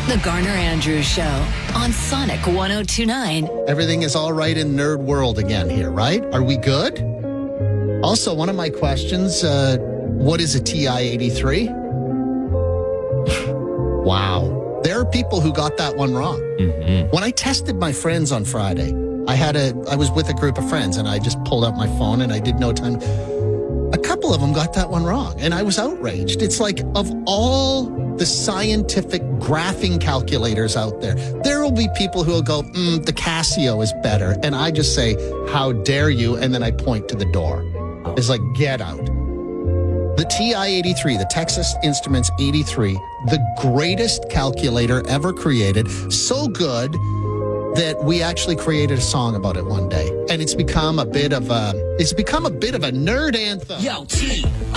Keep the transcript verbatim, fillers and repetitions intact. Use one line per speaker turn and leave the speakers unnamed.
The Garner Andrews Show on Sonic one oh two point nine.
Everything is all right in nerd world again here, right? Are we good? Also, one of my questions, uh, what is a T I eighty-three? Wow. There are people who got that one wrong.
Mm-hmm.
When I tested my friends on Friday, I had a, I was with a group of friends and I just pulled out my phone and I did no time. A couple of them got that one wrong and I was outraged. It's like, of all the scientific graphing calculators out there, there will be people who will go, mm, the Casio is better. And I just say, how dare you? And then I point to the door. It's like, get out. The T I eighty-three, the Texas Instruments eighty-three, the greatest calculator ever created. So good that we actually created a song about it one day. And it's become a bit of a, it's become a bit of a nerd anthem.
Yo, T.